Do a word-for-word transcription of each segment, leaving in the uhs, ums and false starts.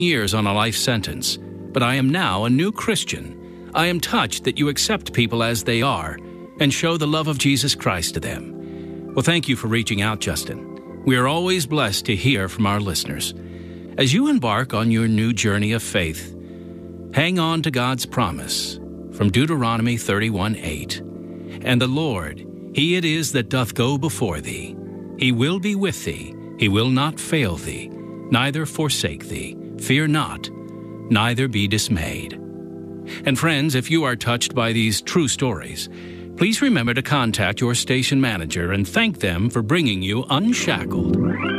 years on a life sentence, but I am now a new Christian. I am touched that you accept people as they are and show the love of Jesus Christ to them. Well, thank you for reaching out, Justin. We are always blessed to hear from our listeners. As you embark on your new journey of faith, hang on to God's promise from Deuteronomy thirty-one eight. And the Lord, He it is that doth go before thee. He will be with thee. He will not fail thee, neither forsake thee. Fear not, neither be dismayed. And friends, if you are touched by these true stories, please remember to contact your station manager and thank them for bringing you Unshackled.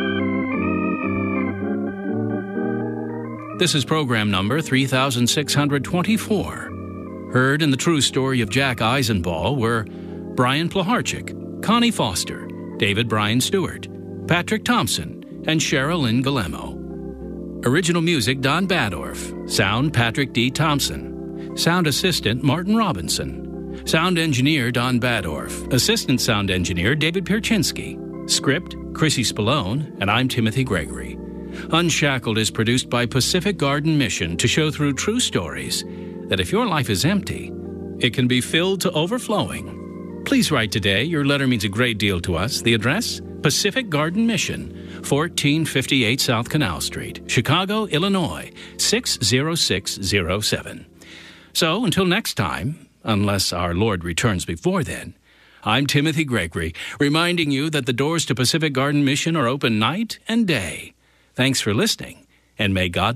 This is program number three thousand six hundred twenty-four. Heard in the true story of Jack Eisenball were Brian Plaharchik, Connie Foster, David Brian Stewart, Patrick Thompson, and Cheryl Lynn Guillemot. Original music, Don Badorf. Sound, Patrick D. Thompson. Sound assistant, Martin Robinson. Sound engineer, Don Badorf. Assistant sound engineer, David Pierczynski. Script, Chrissy Spallone, and I'm Timothy Gregory. Unshackled is produced by Pacific Garden Mission to show through true stories that if your life is empty, it can be filled to overflowing. Please write today. Your letter means a great deal to us. The address? Pacific Garden Mission, fourteen fifty-eight South Canal Street, Chicago, Illinois, six zero six zero seven. So, until next time, unless our Lord returns before then, I'm Timothy Gregory, reminding you that the doors to Pacific Garden Mission are open night and day. Thanks for listening, and may God